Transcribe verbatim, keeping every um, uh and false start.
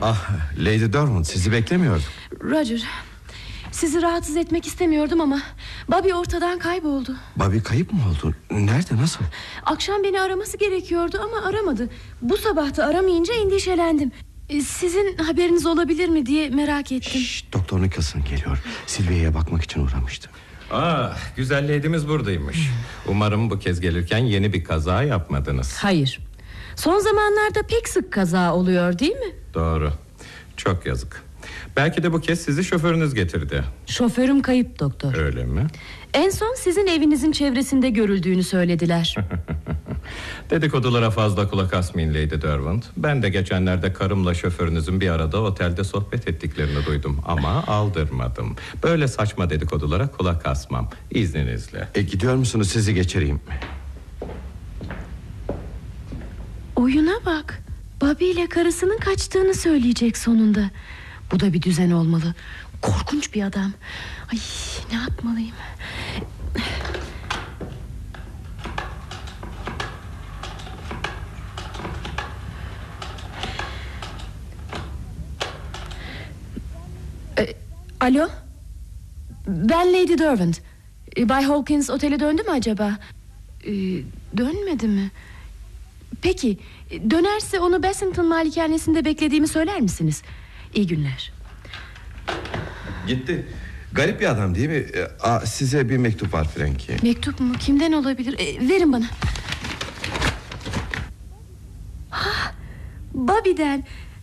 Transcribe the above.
Ah, Lady Derwent, sizi beklemiyordum. Roger, sizi rahatsız etmek istemiyordum ama Bobby ortadan kayboldu. Bobby kayıp mı oldu? Nerede, nasıl? Akşam beni araması gerekiyordu ama aramadı. Bu sabah da aramayınca endişelendim. Sizin haberiniz olabilir mi diye merak ettim. Şşş, Doktor Nicholson geliyor. Sylvia'ya bakmak için uğramıştım. Ah, güzel lady'miz buradaymış. Umarım bu kez gelirken yeni bir kaza yapmadınız. Hayır. Son zamanlarda pek sık kaza oluyor, değil mi? Doğru. Çok yazık. Belki de bu kez sizi şoförünüz getirdi. Şoförüm kayıp doktor. Öyle mi? En son sizin evinizin çevresinde görüldüğünü söylediler. Dedikodulara fazla kulak asmayın Lady Derwent. Ben de geçenlerde karımla şoförünüzün bir arada otelde sohbet ettiklerini duydum. Ama aldırmadım. Böyle saçma dedikodulara kulak asmam. İzninizle. E, gidiyor musunuz, sizi geçireyim? Oyuna bak. Bobby ile karısının kaçtığını söyleyecek sonunda. Bu da bir düzen olmalı. Korkunç bir adam. Ay, ne yapmalıyım? E, alo? Ben Lady Derwent. E, Bay Hawkins otele döndü mü acaba? E, dönmedi mi? Peki, dönerse onu Bassington malikanesinde beklediğimi söyler misiniz? İyi günler. Gitti. Garip bir adam değil mi? E, a, size bir mektup var Frankie. Mektup mu? Kimden olabilir? E, verin bana. Ha, Bobby'den.